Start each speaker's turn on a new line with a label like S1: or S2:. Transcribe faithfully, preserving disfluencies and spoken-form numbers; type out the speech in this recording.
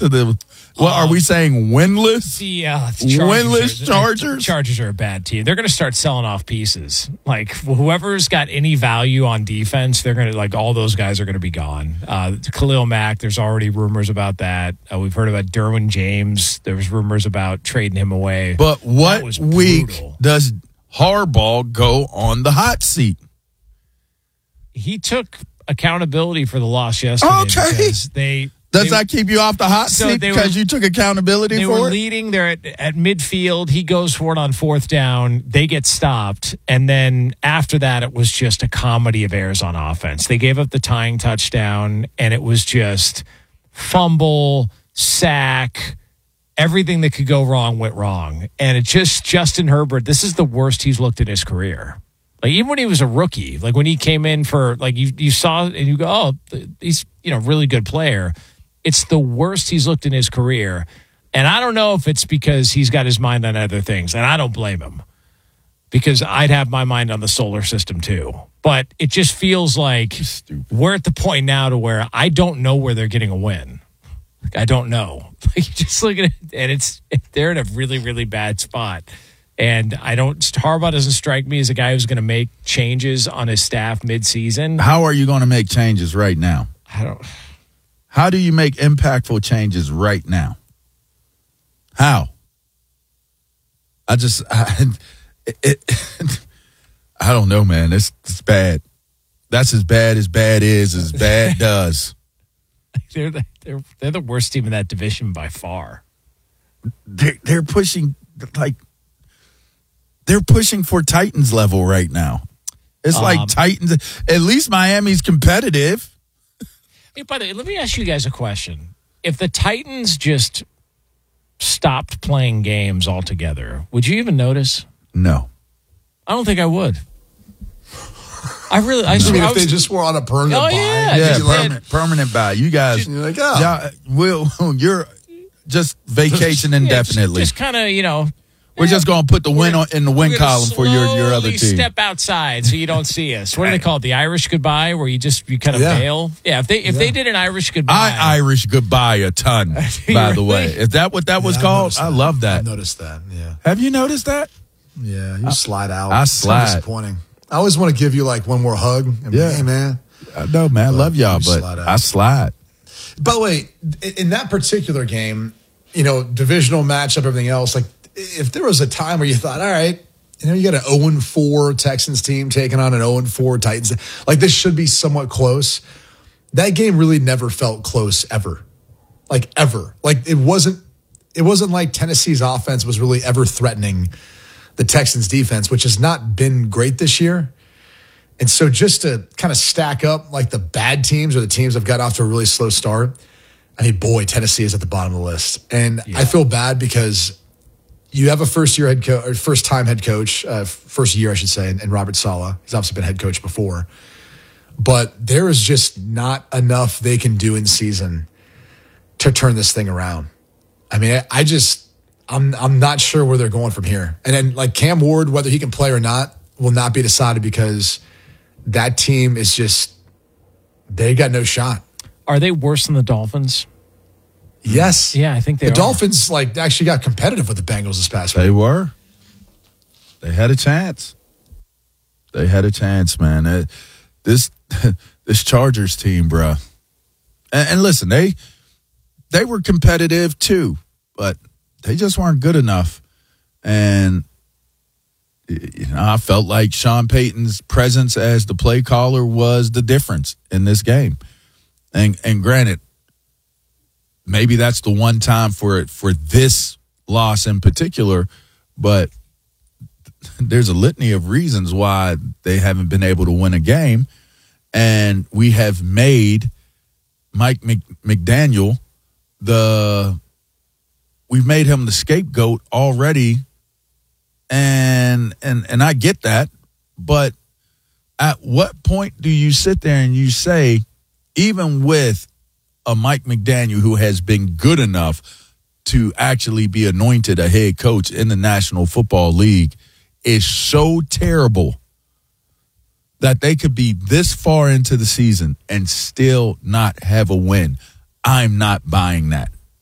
S1: to the what um, are we saying winless?
S2: The, uh, the Chargers
S1: winless
S2: are,
S1: Chargers.
S2: The Chargers are a bad team. They're going to start selling off pieces. Like whoever's got any value on defense, they're going to like all those guys are going to be gone. Uh, Khalil Mack, there's already rumors about that. Uh, we've heard about Derwin James. There was rumors about trading him away.
S1: But what week does Harbaugh go on the hot seat?
S2: He took accountability for the loss yesterday.
S1: Okay.
S2: Because they.
S1: Does
S2: they,
S1: that keep you off the hot
S2: so
S1: seat because you took accountability
S2: they
S1: for it?
S2: They were leading there at, at midfield. He goes for it on fourth down. They get stopped. And then after that, it was just a comedy of errors on offense. They gave up the tying touchdown, and it was just fumble, sack, everything that could go wrong went wrong. And it just, Justin Herbert, this is the worst he's looked in his career. Like, even when he was a rookie, like when he came in for, like, you, you saw and you go, oh, he's, you know, really good player. It's the worst he's looked in his career. And I don't know if it's because he's got his mind on other things. And I don't blame him because I'd have my mind on the solar system too. But it just feels like we're at the point now to where I don't know where they're getting a win. Like, I don't know. Like, just look at it. And it's, they're in a really, really bad spot. And I don't, Harbaugh doesn't strike me as a guy who's going to make changes on his staff midseason.
S1: How are you going to make changes right now?
S2: I don't.
S1: How do you make impactful changes right now? How? I just, I, it, it, I don't know, man. It's, it's bad. That's as bad as bad is, as bad does.
S2: They're the, they're they're the worst team in that division by far.
S1: They're, they're pushing, like, they're pushing for Titans level right now. It's um, like Titans. At least Miami's competitive.
S2: Hey, by the way, let me ask you guys a question. If the Titans just stopped playing games altogether, would you even notice?
S1: No.
S2: I don't think I would. I really, I,
S3: I mean,
S2: I
S3: if
S2: was,
S3: they just were on a permanent
S2: oh,
S3: buy.
S2: Yeah,
S1: yeah
S2: just
S1: permanent, permanent buy. You guys,
S3: you're like, oh.
S1: yeah, will, you're just vacation indefinitely.
S2: Yeah, just, just kind of, you know.
S1: We're just going to put the win on, in the win column for your, your other team.
S2: Step outside so you don't see us. What do they call it? The Irish goodbye, where you just you kind of
S3: yeah.
S2: bail. Yeah, if they if yeah. they did an Irish goodbye,
S1: I Irish goodbye a ton. By the way, is that what that was
S3: yeah,
S1: called? I, I love that.
S3: I noticed that. Yeah.
S1: Have you noticed that?
S3: Yeah, you I, slide out.
S1: I
S3: it's
S1: slide.
S3: So disappointing. I always want to give you like one more hug. And
S1: yeah,
S3: be, hey man.
S1: I know, man. I love y'all, but slide I slide.
S3: By the way, in that particular game, you know, divisional matchup, everything else, like. If there was a time where you thought, all right, you know, you got an oh and four Texans team taking on an oh and four Titans, like this should be somewhat close. That game really never felt close ever. Like ever. Like it wasn't it wasn't like Tennessee's offense was really ever threatening the Texans defense, which has not been great this year. And so just to kind of stack up like the bad teams or the teams that have got off to a really slow start, I mean, boy, Tennessee is at the bottom of the list. And yeah. I feel bad because you have a first-year head coach, or first-time head coach, uh, first year, I should say, and Robert Saleh. He's obviously been head coach before. But there is just not enough they can do in season to turn this thing around. I mean, I, I just, I'm I'm not sure where they're going from here. And then, like, Cam Ward, whether he can play or not, will not be decided because that team is just, they got no shot.
S2: Are they worse than the Dolphins?
S3: Yes.
S2: Yeah, I think they
S3: the
S2: are.
S3: The Dolphins like actually got competitive with the Bengals this past week.
S1: They were. They had a chance. They had a chance, man. Uh, this this Chargers team, bro. And, and listen, they they were competitive too, but they just weren't good enough. And you know, I felt like Sean Payton's presence as the play caller was the difference in this game. And and granted, maybe that's the one time for it for this loss in particular, but there's a litany of reasons why they haven't been able to win a game, and we have made Mike McDaniel the we've made him the scapegoat already, and and and I get that, but at what point do you sit there and you say, even with a Mike McDaniel who has been good enough to actually be anointed a head coach in the National Football League, is so terrible that they could be this far into the season and still not have a win? I'm not buying that.